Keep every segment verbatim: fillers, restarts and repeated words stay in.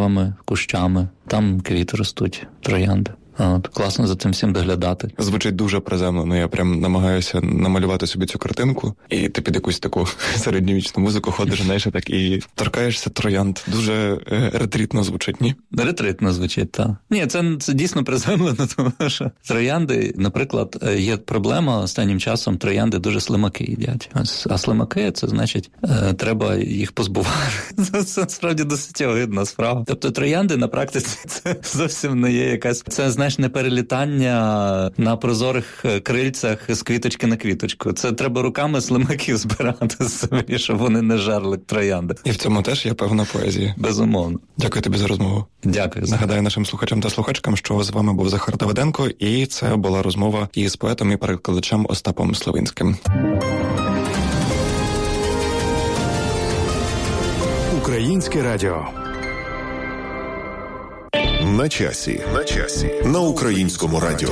деревами, кущами. Там квіти ростуть, троянди. От, класно за цим всім доглядати. Звучить дуже приземлено. Я прям намагаюся намалювати собі цю картинку, і ти під якусь таку середньовічну музику ходиш, знаєш, так і торкаєшся троянд. Дуже е, ретритно звучить, ні? Ретритно звучить, так. Ні, це, це дійсно приземлено, тому що троянди, наприклад, є проблема останнім часом, троянди дуже слимаки їдять. А слимаки, це значить, е, треба їх позбувати. Це справді досить огидна справа. Тобто троянди на практиці це зовсім не є якась, це, знаєш, не перелітання на прозорих крильцях з квіточки на квіточку. Це треба руками слимаків збирати собі, щоб вони не жерли троянди. І в цьому теж є певна поезія. Безумовно. Дякую тобі за розмову. Дякую. Нагадаю нашим слухачам та слухачкам, що з вами був Захар Давиденко, і це була розмова із поетом і перекладачем Остапом Словинським. Українське радіо. На часі. На часі. На Українському радіо.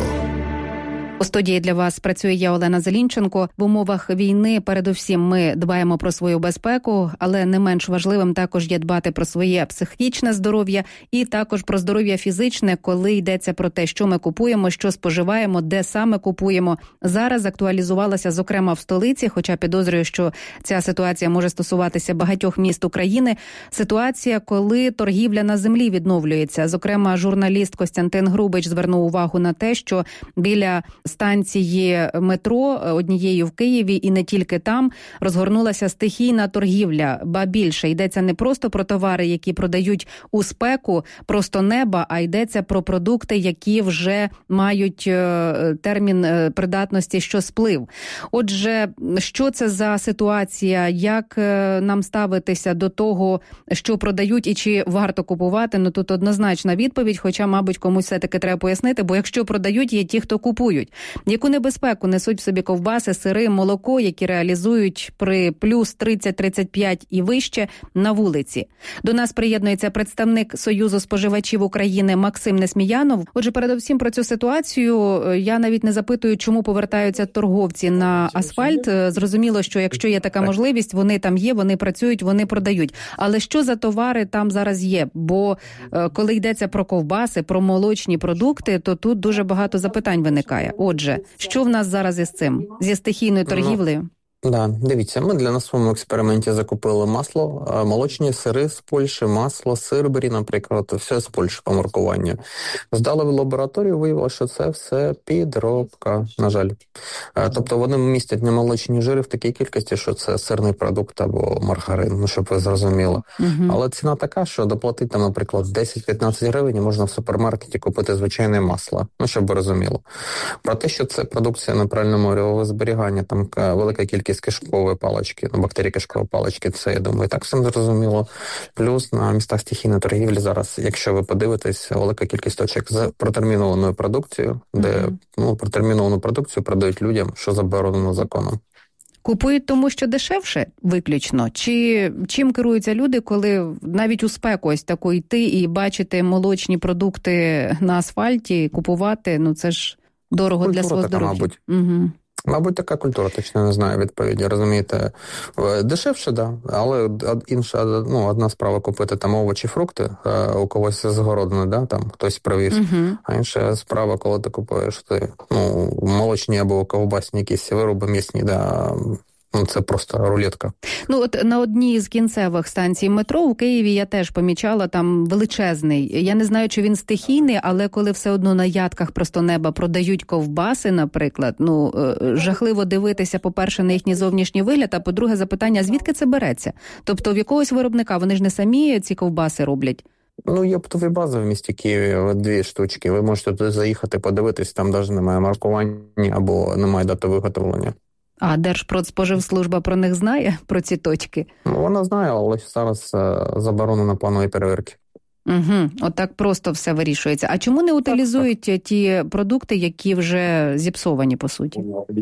У студії для вас працює я, Олена Зелінченко. В умовах війни передусім ми дбаємо про свою безпеку, але не менш важливим також є дбати про своє психічне здоров'я і також про здоров'я фізичне, коли йдеться про те, що ми купуємо, що споживаємо, де саме купуємо. Зараз актуалізувалася, зокрема, в столиці, хоча підозрюю, що ця ситуація може стосуватися багатьох міст України. Ситуація, коли торгівля на землі відновлюється. Зокрема, журналіст Костянтин Грубич звернув увагу на те, що біля станції метро однієї в Києві і не тільки там розгорнулася стихійна торгівля. Ба більше, йдеться не просто про товари, які продають у спеку просто неба, а йдеться про продукти, які вже мають термін придатності, що сплив. Отже, що це за ситуація? Як нам ставитися до того, що продають і чи варто купувати? Ну тут однозначна відповідь, хоча, мабуть, комусь все-таки треба пояснити, бо якщо продають, є ті, хто купують. Яку небезпеку несуть в собі ковбаси, сири, молоко, які реалізують при плюс тридцять - тридцять п'ять і вище на вулиці? До нас приєднується представник Союзу споживачів України Максим Несміянов. Отже, передусім про цю ситуацію я навіть не запитую, чому повертаються торговці на асфальт. Зрозуміло, що якщо є така можливість, вони там є, вони працюють, вони продають. Але що за товари там зараз є? Бо коли йдеться про ковбаси, про молочні продукти, то тут дуже багато запитань виникає. Отже, що в нас зараз із цим? Зі стихійною торгівлею? Да, дивіться, ми для нас в своєму експерименті закупили масло, молочні сири з Польщі, масло, сирбері, наприклад, все з Польщі по маркуванню. Здали в лабораторію, виявилося, що це все підробка, на жаль. Тобто вони містять немолочні жири в такій кількості, що це сирний продукт або маргарин, ну, щоб ви зрозуміли. Угу. Але ціна така, що доплатити, там, наприклад, десять - п'ятнадцять гривень можна в супермаркеті купити звичайне масло, ну, щоб ви розуміли. Про те, що це продукція неправильного зберігання, там велика кількість кишкової палички, ну, бактерії кишкової палички, це, я думаю, так всім зрозуміло. Плюс на містах стихійної торгівлі зараз, якщо ви подивитесь, велика кількість точок з протермінованою продукцією, mm-hmm. де ну, протерміновану продукцію продають людям, що заборонено законом. Купують тому, що дешевше виключно? Чи чим керуються люди, коли навіть у спеку ось таку йти і бачити молочні продукти на асфальті, купувати, ну це ж дорого Культура для свого здоров'я. Мабуть. Угу. Мабуть, така культура, точно не знаю відповіді, розумієте. Дешевше, да, але інша, ну, одна справа купити там овочі, фрукти, у когось з городини, да, там хтось привіз, uh-huh. а інша справа, коли ти купуєш ти, ну, молочні або ковбасні якісь вироби м'ясні, да, ну, це просто рулетка. Ну, от на одній з кінцевих станцій метро у Києві я теж помічала там величезний. Я не знаю, чи він стихійний, але коли все одно на ядках просто неба продають ковбаси, наприклад, ну, жахливо дивитися, по-перше, на їхній зовнішній вигляд, а по-друге, запитання, звідки це береться? Тобто в якогось виробника, вони ж не самі ці ковбаси роблять? Ну, є оптові бази в місті Києві, дві штучки. Ви можете туди заїхати, подивитись, там навіть немає маркування або немає дати виготовлення. А Держпродспоживслужба про них знає, про ці точки? Ну, вона знає, але зараз е, заборонено планові перевірки. Угу, отак просто все вирішується. А чому не утилізують так, так. ті продукти, які вже зіпсовані, по суті?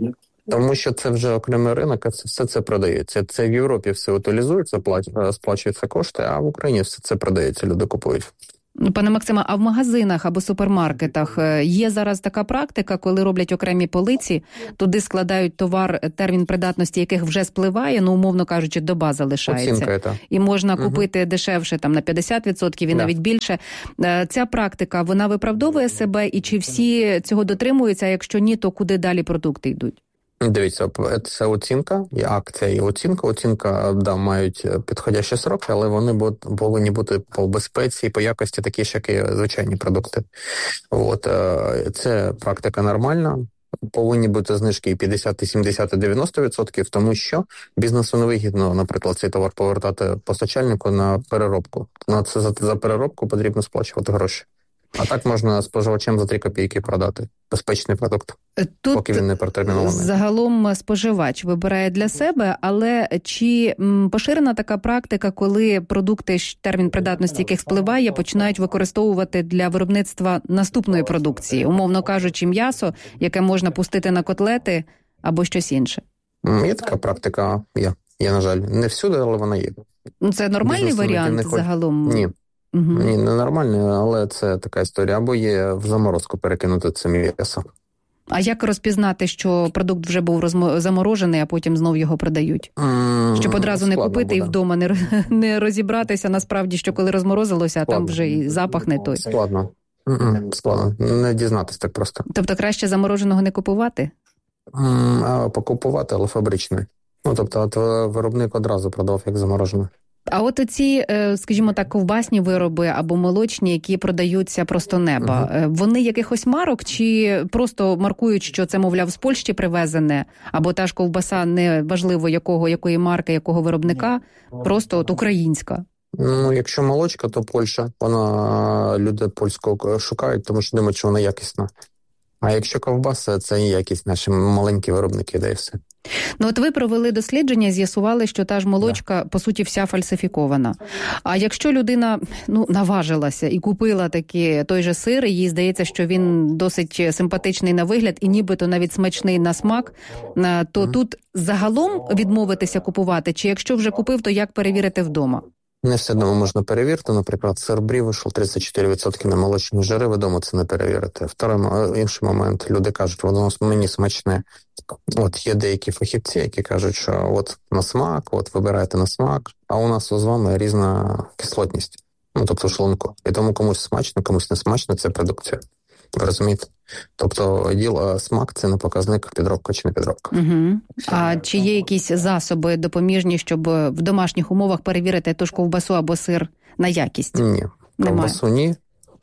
Тому що це вже окремий ринок, а це, все це продається. Це в Європі все утилізується, сплачуються кошти, а в Україні все це продається, люди купують. Пане Максиме, а в магазинах або супермаркетах є зараз така практика, коли роблять окремі полиці, туди складають товар, термін придатності яких вже спливає, ну, умовно кажучи, доба залишається. І можна угу. купити дешевше там на п'ятдесят відсотків і да. навіть більше. Ця практика, вона виправдовує себе, і чи всі цього дотримуються, а якщо ні, то куди далі продукти йдуть? Дивіться, це оцінка, є акція і оцінка. Оцінка, да, мають підходящі сроки, але вони повинні бути по безпеці і по якості такі ж, як і звичайні продукти. От, це практика нормальна. Повинні бути знижки і п'ятдесят, і сімдесят, і дев'яносто відсотків, тому що бізнесу невигідно, наприклад, цей товар повертати постачальнику на переробку. На це за, за переробку потрібно сплачувати гроші. А так можна споживачам за три копійки продати безпечний продукт, тут поки він не протермінований. Загалом споживач вибирає для себе, але чи поширена така практика, коли продукти, термін придатності яких спливає, починають використовувати для виробництва наступної продукції, умовно кажучи, м'ясо, яке можна пустити на котлети або щось інше? Є така практика, є, є, на жаль. Не всюди, але вона є. Це нормальний Бізнес, варіант загалом? Ні. Угу. Ні, не нормально, але це така історія. Або є в заморозку перекинути це м'ясо. А як розпізнати, що продукт вже був розмо... заморожений, а потім знов його продають? Mm, Щоб одразу не купити буде. І вдома не, не розібратися, насправді, що коли розморозилося, а там вже і запах не той. Складно. Mm-mm, складно. Не дізнатись так просто. Тобто краще замороженого не купувати? Mm, а покупувати, але фабричний. Ну, тобто от виробник одразу продав як заморожений. А от ці, скажімо так, ковбасні вироби або молочні, які продаються просто неба, угу. вони якихось марок чи просто маркують, що це, мовляв, з Польщі привезене, або та ж ковбаса, не важливо якого, якої марки, якого виробника, просто от українська? Ну, якщо молочка, то Польща. Вона, люди польського шукають, тому що думають, що вона якісна. А якщо ковбаса, це не якість, наші маленькі виробники, де і все. Ну, от ви провели дослідження, з'ясували, що та ж молочка, да. по суті, вся фальсифікована. А якщо людина, ну, наважилася і купила такі, той же сир, і їй здається, що він досить симпатичний на вигляд і нібито навіть смачний на смак, то mm-hmm. тут загалом відмовитися купувати? Чи якщо вже купив, то як перевірити вдома? Не все одно можна перевірити. Наприклад, сир Брі вийшов тридцять чотири відсотки на молочні жири, ви вдома це не перевірите. Второй, інший момент, люди кажуть, воно мені смачне. От є деякі фахівці, які кажуть, що от на смак, от вибирайте на смак, а у нас з вами різна кислотність, ну, тобто шлунку. І тому комусь смачно, комусь не смачно, це продукція. Ви розумієте? Тобто діло, смак – це не показник, підробка чи не підробка. Угу. А чи є якісь засоби допоміжні, щоб в домашніх умовах перевірити ту ж ковбасу або сир на якість? Ні, ковбасу ні,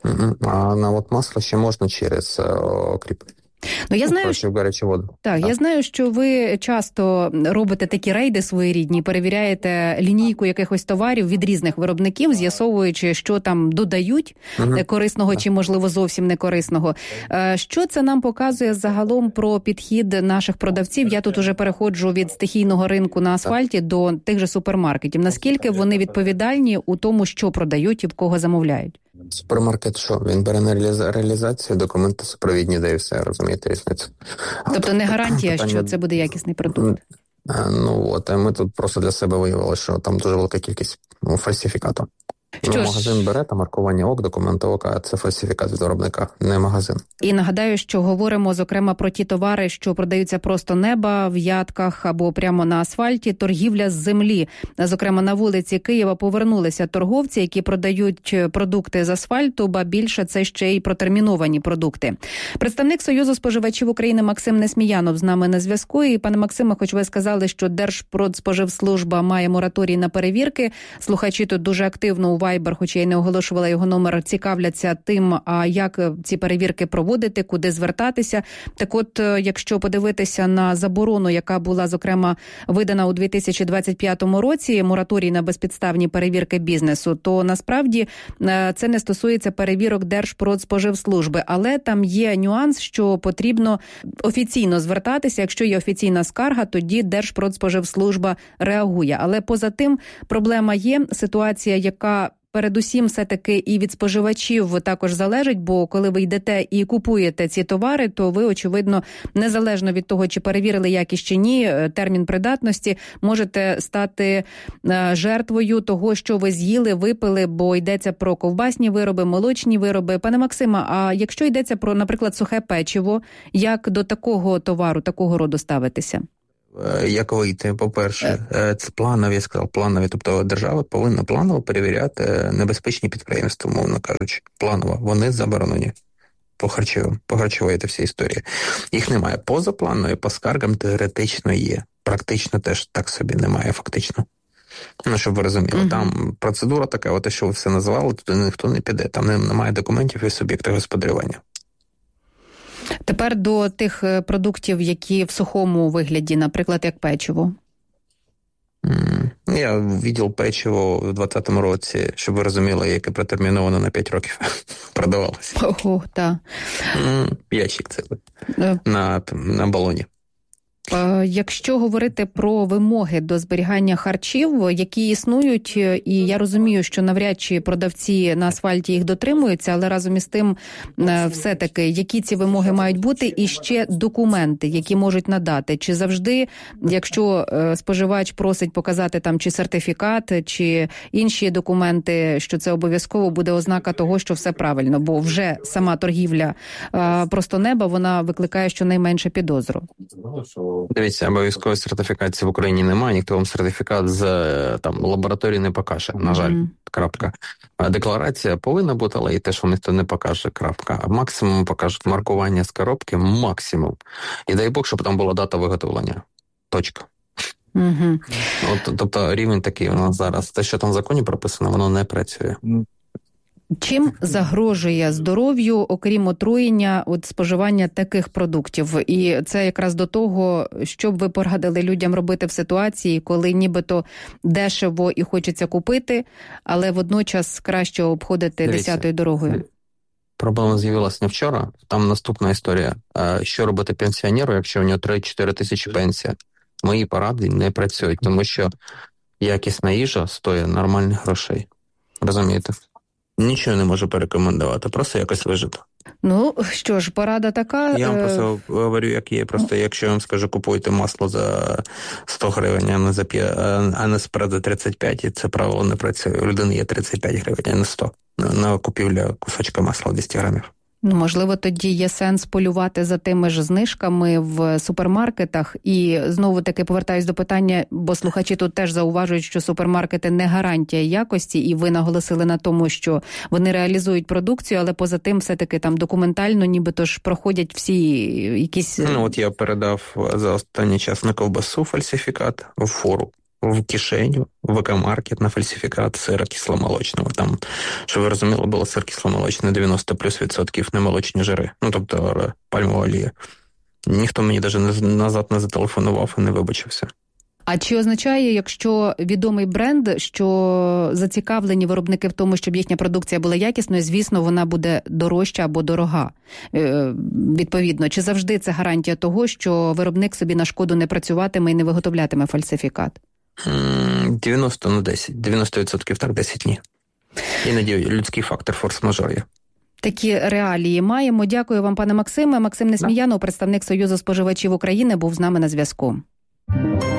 а на от масло ще можна через окріп. Ну, я знаю, що... гарячу воду. Так, так, я знаю, що ви часто робите такі рейди своєрідні, перевіряєте лінійку якихось товарів від різних виробників, з'ясовуючи, що там додають угу. корисного чи, можливо, зовсім не корисного. Що це нам показує загалом про підхід наших продавців? Я тут уже переходжу від стихійного ринку на асфальті так. до тих же супермаркетів. Наскільки вони відповідальні у тому, що продають і в кого замовляють? Супермаркет що? Він бере на реалізацію, документи супровідні, де і все, розумієте, різницю. Тобто не гарантія, питання... що це буде якісний продукт? Ну от, ми тут просто для себе виявили, що там дуже велика кількість ну, фальсифікату. Ну, магазин бере та маркування ок, документи ок, а це фальсифікат від виробника, не магазин. І нагадаю, що говоримо, зокрема, про ті товари, що продаються просто неба, в ядках або прямо на асфальті, торгівля з землі. Зокрема, на вулиці Києва повернулися торговці, які продають продукти з асфальту, ба більше це ще й протерміновані продукти. Представник Союзу споживачів України Максим Несміянов з нами на зв'язку. І, пане Максиме, хоч ви сказали, що Держпродспоживслужба має мораторій на перевірки, слухачі тут дуже активно у Viber, хоч я й не оголошувала його номер, цікавляться тим, а як ці перевірки проводити, куди звертатися. Так от, якщо подивитися на заборону, яка була, зокрема, видана у дві тисячі двадцять п'ятому році, мораторій на безпідставні перевірки бізнесу, то насправді це не стосується перевірок Держпродспоживслужби. Але там є нюанс, що потрібно офіційно звертатися. Якщо є офіційна скарга, тоді Держпродспоживслужба реагує. Але поза тим проблема є. Ситуація, яка передусім все-таки і від споживачів також залежить, бо коли ви йдете і купуєте ці товари, то ви, очевидно, незалежно від того, чи перевірили якість чи ні, термін придатності, можете стати жертвою того, що ви з'їли, випили, бо йдеться про ковбасні вироби, молочні вироби. Пане Максиме, а якщо йдеться про, наприклад, сухе печиво, як до такого товару, такого роду ставитися? Як вийти? По-перше, це планові, я сказав, планові. Тобто держава повинна планово перевіряти небезпечні підприємства, мовно кажучи. Планово. Вони заборонені по харчовим. По харчовій це вся історія. Їх немає. Позапланові, по скаргам теоретично є. Практично теж так собі немає, фактично. Ну, щоб ви розуміли, uh-huh. там процедура така, от що ви все назвали, туди ніхто не піде. Там немає документів і суб'єкта господарювання. Тепер до тих продуктів, які в сухому вигляді, наприклад, як печиво. Mm. Я видів печиво в двадцятому році, щоб ви розуміли, яке протерміновано на п'ять років продавалося. Ого, так. Mm. Ящик цілий. Uh. На, на балоні. Якщо говорити про вимоги до зберігання харчів, які існують, і я розумію, що навряд чи продавці на асфальті їх дотримуються, але разом із тим все-таки, які ці вимоги мають бути, і ще документи, які можуть надати. Чи завжди, якщо споживач просить показати там чи сертифікат, чи інші документи, що це обов'язково буде ознака того, що все правильно, бо вже сама торгівля просто неба, вона викликає щонайменше підозру. Дивіться, обов'язкової сертифікації в Україні немає, ніхто вам сертифікат з там лабораторії не покаже, на жаль, mm-hmm. крапка. Декларація повинна бути, але і теж вам ніхто не покаже, крапка. Максимум покажуть маркування з коробки, максимум. І дай Бог, щоб там була дата виготовлення. Точка. Mm-hmm. От, тобто рівень такий у нас зараз. Те, що там в законі прописано, воно не працює. Чим загрожує здоров'ю, окрім отруєння, от споживання таких продуктів? І це якраз до того, що б ви порадили людям робити в ситуації, коли нібито дешево і хочеться купити, але водночас краще обходити Дивіться, десятою дорогою. Проблема з'явилася не вчора. Там наступна історія. Що робити пенсіонеру, якщо у нього три-чотири тисячі пенсія? Мої поради не працюють, тому що якісна їжа стоїть нормальних грошей. Розумієте? Нічого не можу порекомендувати, просто якось вижити. Ну, що ж, порада така... Я вам просто говорю, як є. Просто якщо я вам скажу, купуйте масло за сто гривень, а не за п'ять, а не спред за тридцять п'ять, і це правило не працює. У людини є тридцять п'ять гривень, а не сто. На купівля кусочка масла десять грамів. Ну, можливо, тоді є сенс полювати за тими ж знижками в супермаркетах. І знову-таки повертаюсь до питання, бо слухачі тут теж зауважують, що супермаркети не гарантія якості, і ви наголосили на тому, що вони реалізують продукцію, але поза тим все-таки там документально нібито ж проходять всі якісь... Ну, от я передав за останній час на ковбасу фальсифікат в фору. В кишеню, в екомаркет на фальсифікат сира кисломолочного. Там, щоб ви розуміли, було сир кисломолочний дев'яносто плюс відсотків немолочні жири. Ну, тобто пальмова олія. Ніхто мені навіть назад не зателефонував і не вибачився. А чи означає, якщо відомий бренд, що зацікавлені виробники в тому, щоб їхня продукція була якісною, звісно, вона буде дорожча або дорога? Е, відповідно, чи завжди це гарантія того, що виробник собі на шкоду не працюватиме і не виготовлятиме фальсифікат? дев'яносто на десять. дев'яносто відсотків так, десять ні. Іноді людський фактор форс-мажор є. Такі реалії маємо. Дякую вам, пане Максиме. Максим Несміянов, представник Союзу споживачів України, був з нами на зв'язку.